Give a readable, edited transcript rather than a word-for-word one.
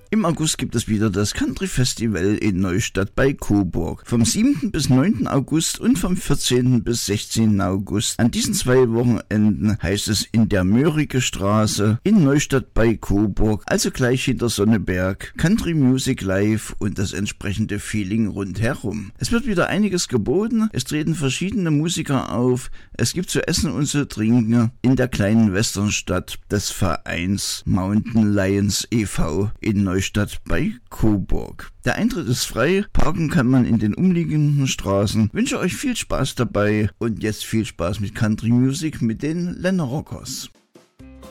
Im August gibt es wieder das Country Festival in Neustadt bei Coburg. Vom 7. bis 9. August und vom 14. bis 16. August. An diesen 2 Wochenenden heißt es in der Mörike Straße in Neustadt bei Coburg, also gleich hinter Sonneberg. Country Music live und das entsprechende Feeling rundherum. Es wird wieder einiges geboten, es treten verschiedene Musiker auf, es gibt zu essen und zu trinken in der kleinen Westernstadt des Vereins Mountain Lions e.V. in Neustadt bei Coburg. Der Eintritt ist frei, parken kann man in den umliegenden Straßen. Wünsche euch viel Spaß dabei und jetzt viel Spaß mit Country Music mit den Lenner Rockers.